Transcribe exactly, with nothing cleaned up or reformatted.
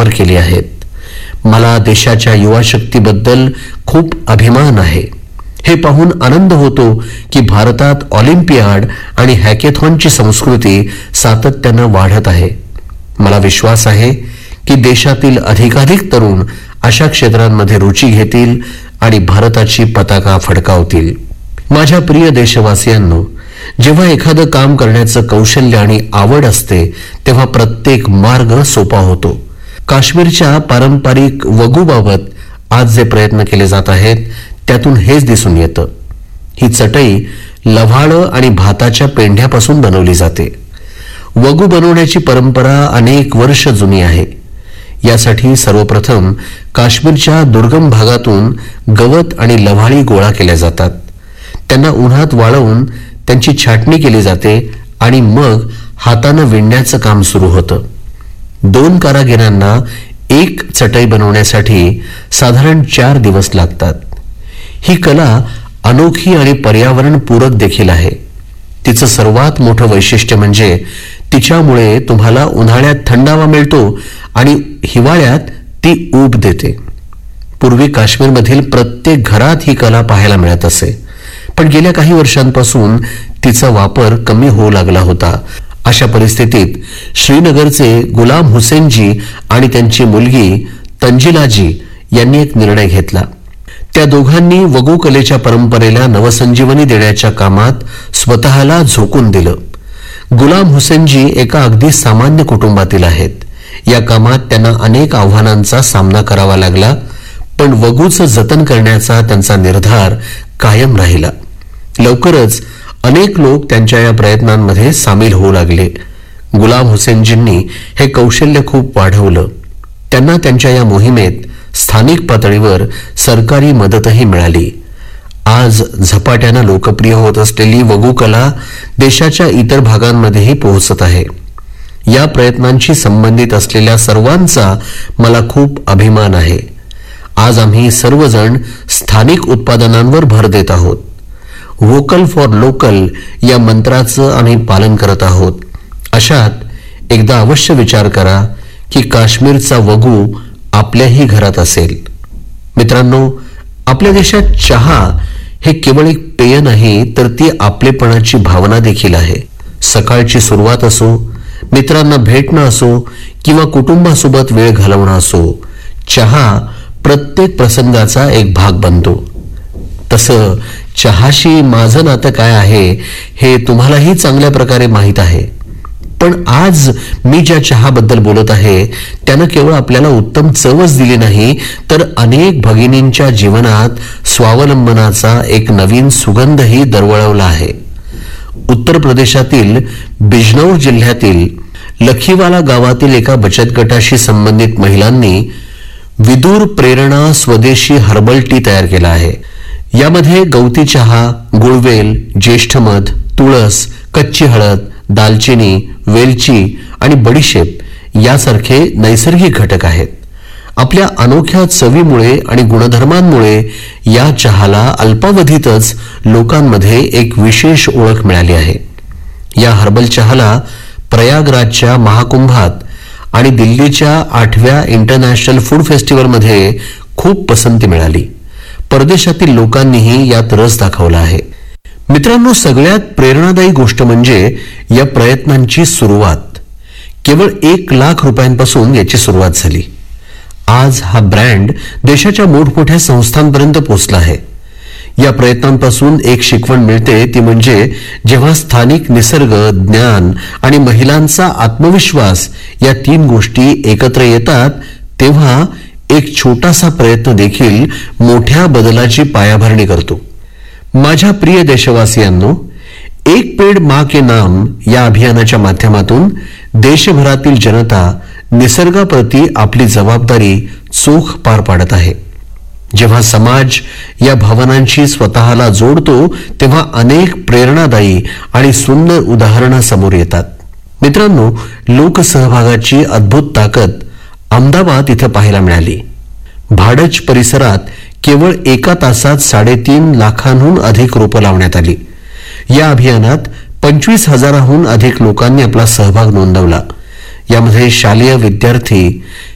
Offer केली आहेत. मला देशाच्या युवा शक्तीबद्दल खूप अभिमान आहे. हे पाहून आनंद होतो की भारतात ऑलिम्पियाड आणि हॅकेथॉनची संस्कृती सातत्याने वाढत आहे. मला विश्वास आहे की देशातील अधिकाधिक तरुण अशा क्षेत्रांमध्ये रुची घेतील आणि भारताची पताका फडकावतील. माझ्या प्रिय देशवासियांनो, जेव्हा एखादं काम करण्याचं कौशल्य आणि आवड असते तेव्हा प्रत्येक मार्ग सोपा होतो. काश्मीरच्या पारंपरिक वगूबाबत आज जे प्रयत्न केले जात आहेत त्यातून हेच दिसून येतं. ही चटई लव्हाळं आणि भाताच्या पेंढ्यापासून बनवली जाते. वगू बनवण्याची परंपरा अनेक वर्ष जुनी आहे. यासाठी सर्वप्रथम काश्मीरच्या दुर्गम भागातून गवत आणि लव्हाळी गोळा केल्या जातात. त्यांना उन्हात वाळवून त्यांची छाटणी केली जाते आणि मग हाताने विणण्याचं काम सुरू होतं. दोन कारागिरांना एक चटई बनवण्यासाठी साधारण चार दिवस लागतात. ही कला अनोखी आणि पर्यावरणपूरक देखील आहे. तिचं सर्वात मोठं वैशिष्ट्य म्हणजे तिच्यामुळे तुम्हाला उन्हाळ्यात थंडावा मिळतो आणि हिवाळ्यात ती ऊब देते. पूर्वी काश्मीरमधील प्रत्येक घरात ही कला पाहायला मिळत असे, पण गेल्या काही वर्षांपासून तिचा वापर कमी होऊ लागला होता. अशा परिस्थितीत श्रीनगरचे गुलाम हुसेनजी आणि त्यांची मुलगी तंजिलाजी यांनी एक निर्णय घेतला. त्या दोघांनी वगू कलेच्या परंपरेला नवसंजीवनी देण्याच्या कामात स्वतःला झोकून दिलं. गुलाम हुसेनजी एका अगदी सामान्य कुटुंबातील आहेत. या कामात त्यांना अनेक आव्हानांचा सामना करावा लागला, पण वगूचं जतन करण्याचा त्यांचा निर्धार कायम राहिला. लवकरच अनेक लोक त्यांच्या या प्रयत्नांमध्ये सामील होऊ लागले. गुलाम हुसेनजींनी हे कौशल्य खूप वाढवलं. त्यांना त्यांच्या या मोहिमेत स्थानिक पातळीवर सरकारी मदतही मिळाली. आज झपाट्यानं लोकप्रिय होत असलेली वगू कला देशाच्या इतर भागांमध्येही पोहोचत आहे. या प्रयत्नांशी संबंधित असलेल्या सर्वांचा मला खूप अभिमान आहे. आज आम्ही सर्वजण स्थानिक उत्पादनांवर भर देत आहोत. व्होकल फॉर लोकल या मंत्राचं आम्ही पालन करत आहोत. अशात एकदा अवश्य विचार करा की काश्मीरचा वगू आपल्याही घरात असेल. मित्रांनो, आपल्या देशात चहा हे केवळ एक पेय नाही, तर ती आपलेपणाची भावना देखील आहे. सकाळची सुरुवात असो, मित्रांना भेटणं असो किंवा कुटुंबासोबत वेळ घालवणं असो, चहा प्रत्येक प्रसंगाचा एक भाग बनतो. तसं चहाशी माझं नातं काय आहे हे तुम्हालाही चांगल्या प्रकारे माहीत आहे. पण आज मी ज्या चहाबद्दल बोलत आहे त्यानं केवळ आपल्याला उत्तम चवच दिली नाही, तर अनेक भगिनींच्या जीवनात स्वावलंबनाचा एक नवीन सुगंधही दरवळवला आहे. उत्तर प्रदेशातील बिजनौर जिल्ह्यातील लखीवाला गावातील एका बचत गटाशी संबंधित महिलांनी विदूर प्रेरणा स्वदेशी हर्बल टी तयार केला आहे. यामध्ये गवती चहा, गुळवेल, ज्येष्ठ मध, तुळस, कच्ची हळद, दालचिनी, वेलची आणि बडीशेप यासारखे नैसर्गिक घटक आहेत. आपल्या अनोख्या चवीमुळे आणि गुणधर्मांमुळे या चहाला अल्पावधीतच लोकांमध्ये एक विशेष ओळख मिळाली आहे. या हर्बल चहाला प्रयागराजच्या महाकुंभात आणि दिल्लीच्या आठव्या इंटरनॅशनल फूड फेस्टिवलमध्ये खूप पसंती मिळाली. परदेशातील लोकांनीही यात रस दाखवला आहे. मित्रांनो, सगळ्यात प्रेरणादायी गोष्ट म्हणजे या प्रयत्नांची सुरुवात. केवळ एक लाख रुपयांपासून याची सुरुवात झाली. आज हा ब्रँड देशाच्या मोठमोठ्या संस्थांपर्यंत पोहोचला आहे. या प्रयत्नांपासून एक शिकवण मिळते, ती म्हणजे जेव्हा स्थानिक निसर्ग, ज्ञान आणि महिलांचा आत्मविश्वास या तीन गोष्टी एकत्र येतात तेव्हा एक छोटासा प्रयत्न देखील मोठ्या बदलाची पायाभरणी करतो. माझ्या प्रिय देशवासियांनो, एक पेड़ मां के नाम या अभियानाच्या माध्यमातून देशभरातील जनता निसर्गाप्रती आपली जबाबदारी चोख पार पाडत आहे. जेव्हा समाज या भावनांशी स्वतःला जोडतो तेव्हा अनेक प्रेरणादायी आणि सुंदर उदाहरणं समोर येतात. मित्रांनो, लोकसहभागाची अद्भुत ताकद अहमदाबाद इथं पाहायला मिळाली. भाडज परिसरात केवळ एका तासात साडेतीन लाखांहून अधिक रोपं लावण्यात आली. या अभियानात पंचवीस हजाराहून अधिक लोकांनी आपला सहभाग नोंदवला. यामध्ये शालेय विद्यार्थी,